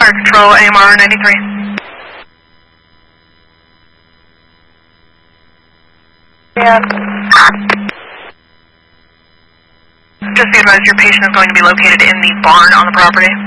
Fire Control, AMR 93. Yeah. Just be advised your patient is going to be located in the barn on the property.